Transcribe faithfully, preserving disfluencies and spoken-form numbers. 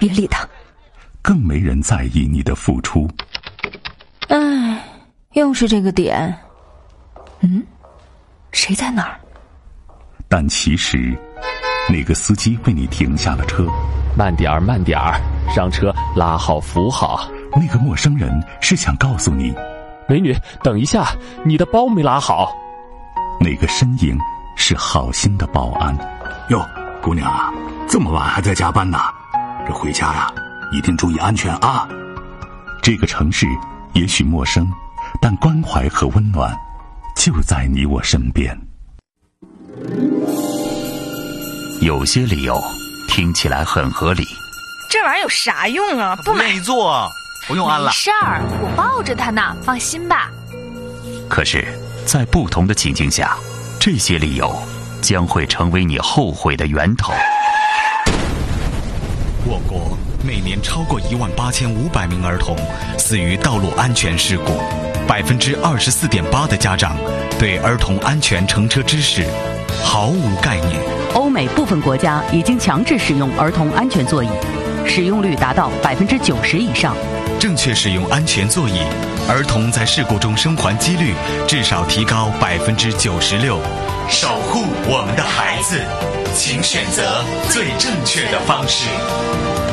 别理他。 更没人在意你的付出。 唉，又是这个点。嗯，谁在那儿？ 但其实，那个司机为你停下了车。 慢点儿，慢点儿，让车拉好扶好。 那个陌生人是想告诉你， 美女，等一下，你的包没拉好。 那个身影是好心的保安。 哟，姑娘啊，这么晚还在加班呢？这回家呀，一定注意安全啊！ 这个城市也许陌生，但关怀和温暖就在你我身边。 有些理由听起来很合理。 这玩意儿有啥用啊？不买。 没做，不用安了。 没事儿，我抱着它呢，放心吧。 可是，在不同的情境下，这些理由将会成为你后悔的源头。 我国每年超过一万八千五百名儿童死于道路安全事故，百分之二十四点八的家长对儿童安全乘车知识毫无概念。 欧美部分国家已经强制使用儿童安全座椅，使用率达到百分之九十以上。 正确使用安全座椅，儿童在事故中生还几率至少提高百分之九十六。守护我们的孩子，请选择最正确的方式。